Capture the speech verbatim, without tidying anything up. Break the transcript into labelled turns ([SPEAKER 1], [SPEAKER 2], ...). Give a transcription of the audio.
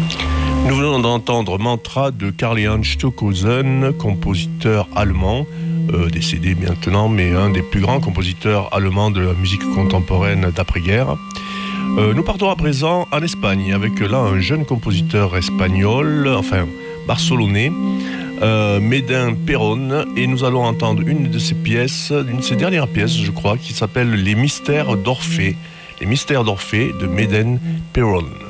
[SPEAKER 1] Nous venons d'entendre Mantra de Karl-Heinz Stockhausen, compositeur allemand, euh, décédé maintenant, mais un des plus grands compositeurs allemands de la musique contemporaine d'après-guerre. Euh, nous partons à présent en Espagne, avec là un jeune compositeur espagnol, enfin barcelonais, euh, Médin Perón, et nous allons entendre une de ses pièces, une de ses dernières pièces, je crois, qui s'appelle Les Mystères d'Orphée. Les Mystères d'Orphée de Médin Perón.